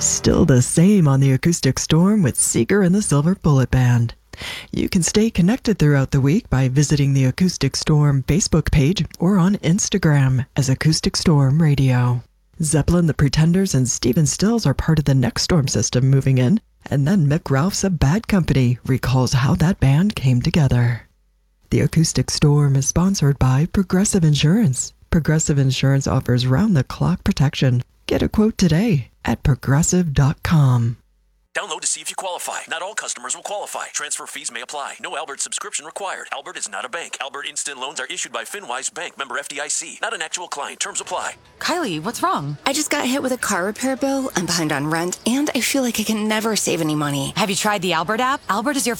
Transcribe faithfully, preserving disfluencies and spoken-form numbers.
Still the same on the Acoustic Storm with Seeker and the Silver Bullet Band. You can stay connected throughout the week by visiting the Acoustic Storm Facebook page or on Instagram as Acoustic Storm Radio. Zeppelin, the Pretenders, and Stephen Stills are part of the Next Storm system moving in, and then Mick Ralphs of Bad Company recalls how that band came together. The Acoustic Storm is sponsored by Progressive Insurance. Progressive Insurance offers round-the-clock protection. Get a quote today at progressive dot com. Download to see if you qualify. Not all customers will qualify. Transfer fees may apply. No Albert subscription required. Albert is not a bank. Albert Instant Loans are issued by FinWise Bank, member F D I C. Not an actual client. Terms apply. Kylie, what's wrong? I just got hit with a car repair bill. I'm behind on rent, and I feel like I can never save any money. Have you tried the Albert app? Albert is your